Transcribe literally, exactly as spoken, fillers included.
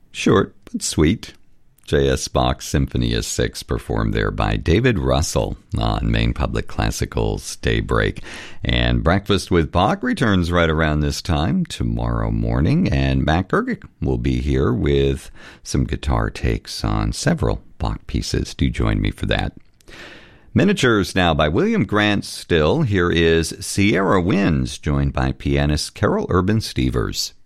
Short but sweet. J S. Bach's Symphony of Six, performed there by David Russell on Maine Public Classical's Daybreak. And Breakfast with Bach returns right around this time tomorrow morning, and Mac Gergic will be here with some guitar takes on several Bach pieces. Do join me for that. Miniatures now by William Grant Still. Here is Sierra Winds, joined by pianist Carol Urban Stevers.